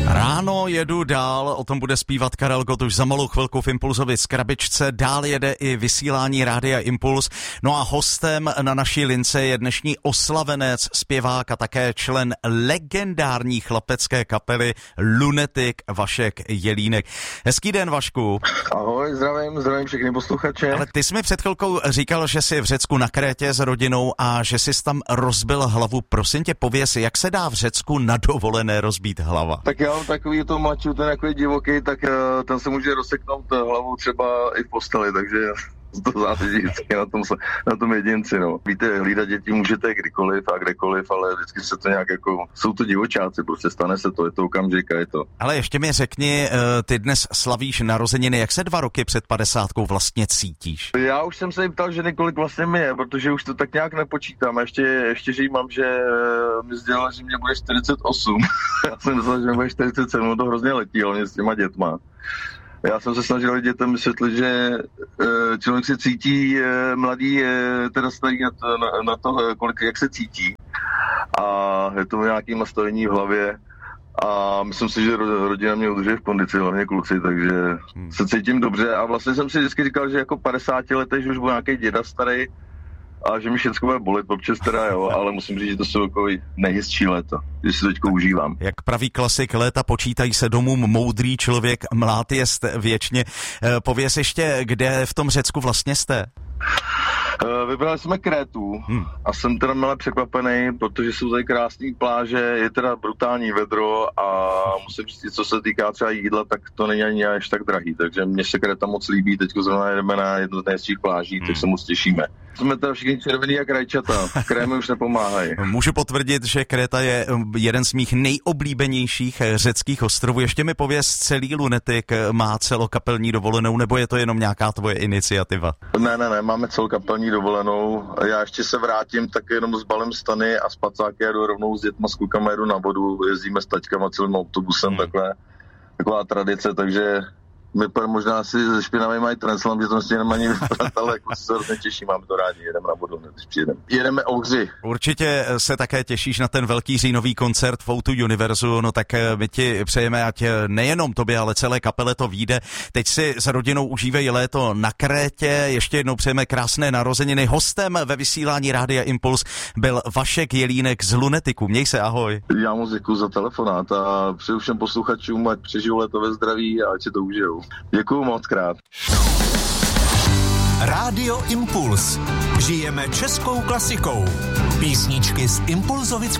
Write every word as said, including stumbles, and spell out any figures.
Ráno jedu dál, o tom bude zpívat Karel Gott už za malou chvilku v Impulzovi z krabičce. Dál jede i vysílání Rádia Impuls. No a hostem na naší lince je dnešní oslavenec, zpěvák a také člen legendární chlapecké kapely Lunatic Vašek Jelínek. Hezký den, Vašku. Ahoj, zdravím, zdravím všechny posluchače. Ale ty jsi mi před chvilkou říkal, že jsi v Řecku na Krétě s rodinou a že jsi tam rozbil hlavu. Prosím tě, pověz, jak se dá v Řecku na dovolené rozbít hlava? Tak já mám takový to mladší, ten jako divoký, tak uh, ten se může rozseknout hlavu třeba i v posteli, takže to záleží vždycky na tom, na tom jedinci, no. Víte, hlídat děti můžete kdykoliv a kdekoliv, ale vždycky se to nějak jako, jsou to divočáci, prostě stane se to, je to okamžik a je to. Ale ještě mi řekni, ty dnes slavíš narozeniny, jak se dva roky před padesátkou vlastně cítíš? Já už jsem se jí ptal, že několik vlastně mi je, protože už to tak nějak nepočítám, ještě, ještě říkám, že mi sdělila, že mě bude čtyřicet osm, já jsem myslel, že mě bude čtyřicet sedm, to hrozně letí, hlavně s těma dětma. Já jsem se snažil dětem vysvětlit, že e, člověk se cítí e, mladý, e, teda starý na to, na, na to kolik, jak se cítí. A je to nějaké nastavení v hlavě. A myslím si, že rodina mě udržuje v kondici, hlavně kluci, takže hmm. se cítím dobře. A vlastně jsem si vždycky říkal, že jako padesáti letech, že už byl nějaký děda starý, a že mi všechno bude bolet, občas teda jo, ale musím říct, že to jsou takový nejhezčí léta, že si to teďko užívám. Jak praví klasik, léta počítají se domů, moudrý člověk, mlád jest věčně. Pověz ještě, kde v tom Řecku vlastně jste? Vybrali jsme Krétu hmm. a jsem teda milé překvapený, protože jsou tady krásné pláže, je teda brutální vedro a musím říct, co se týká třeba jídla, tak to není ani až tak drahý, takže mně se Kréta moc líbí, teďko zrovna jedeme na jednu z nejhezčích pláží, hmm. tak se moc těšíme. Jsme teda všichni červený jak rajčata, krémy už nepomáhají. Můžu potvrdit, že Kréta je jeden z mých nejoblíbenějších řeckých ostrovů. Ještě mi pověz, celý Lunatic má celokapelní dovolenou, nebo je to jenom nějaká tvoje iniciativa? Ne, ne, ne, máme celokapelní dovolenou. Já ještě se vrátím tak jenom s balem stany a spacáky jedu rovnou s dětma, s klukama jedu na vodu, jezdíme s taťkama celým autobusem, hmm. takhle, taková tradice, takže my možná si se špinavým mají translám, že to vlastně jenom ani vypadat, ale jako se hrozně těší, máme to rádi, jedeme na vodu, když přijedeme. Jedeme Ohři. Určitě se také těšíš na ten velký říjnový koncert v O dva Univerzu, no tak my ti přejeme, ať nejenom tobě, ale celé kapele to vyjde. Teď si s rodinou užívej léto na Krétě, ještě jednou přejeme krásné narozeniny. Hostem ve vysílání Rádia Impuls byl Vašek Jelínek z Lunaticu. Měj se, ahoj. Já moc děkuju za telefonát a přeju všem posluchačům, ať přežijou léto ve zdraví a ať si to užijou. Děkuju moc krát. Rádio Impuls. Žijeme českou klasikou. Písničky z Impulzovic